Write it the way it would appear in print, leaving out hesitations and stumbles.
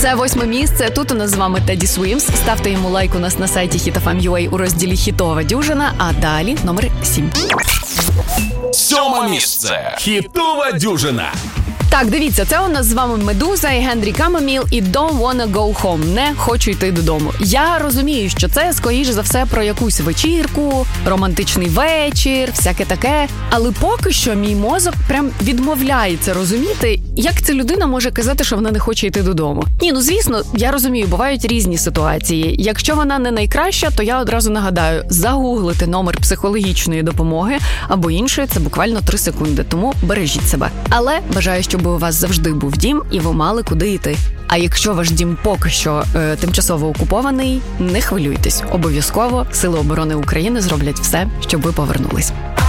Це 8 місце. Тут у нас з вами Теді Свімс. Ставте йому лайк у нас на сайті Hit.fm.ua у розділі «Хітова дюжина», а далі номер 7. 7 місце. Хітова дюжина. Так, дивіться, це у нас з вами Медуза і Генрі Камоміл і Don't Wanna Go Home. Не хочу йти додому. Я розумію, що це, скоріш за все, про якусь вечірку, романтичний вечір, всяке таке. Але поки що мій мозок прям відмовляється розуміти, як ця людина може казати, що вона не хоче йти додому. Ні, ну звісно, я розумію, бувають різні ситуації. Якщо вона не найкраща, то я одразу нагадаю, загуглити номер психологічної допомоги або іншої, це буквально 3 секунди. Тому бережіть себе. Але бажаю, щоб у вас завжди був дім і ви мали куди йти. А якщо ваш дім поки що тимчасово окупований, не хвилюйтесь. Обов'язково Сили оборони України зроблять все, щоб ви повернулись.